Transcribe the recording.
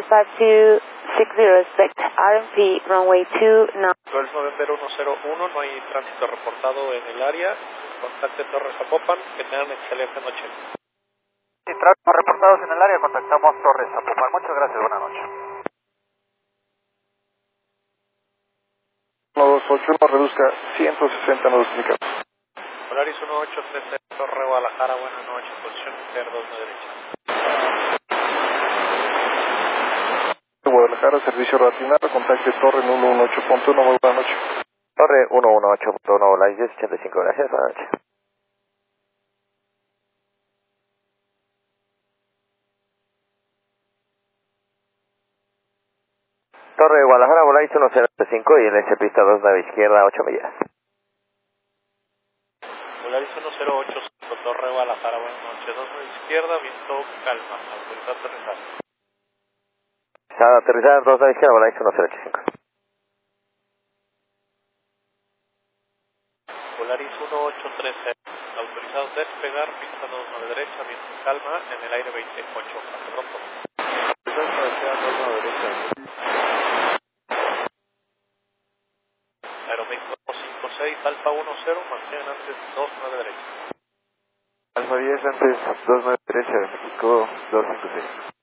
5260, expect RMP, runway 29. Gulf November 101, no hay tránsito reportado en el área. Contacte Torre Zapopan, que tengan excelente noche. Sin tránsito reportados en el área, contactamos Torre Zapopan. Muchas gracias, buenas noches. 1281, reduzca 160 nudos indicados. Polaris 1813, Torre Guadalajara, buenas noches, posición inter 2 derecha. Guadalajara, servicio ratinal, contacte Torre 118.1, muy buenas noches. Torre 118.1, Volaris 1085, gracias, buenas noches. Torre Guadalajara, Volaris 1085 y LS pista 29 izquierda, 8 millas. Polaris 1085, Torre Guadalajara, buenas noches, 29 izquierda, viento calma, autorizado aterrizar. Aterrizar 29 izquierda, Volaris 1085. Polaris 1813, autorizado despegar, pista 29 derecha, viento calma, en el aire 28, hasta pronto. Aeroméxico 256, Alfa 10, mantengan antes 29 derecha. Alfa 10 antes 29 derecha de México 256.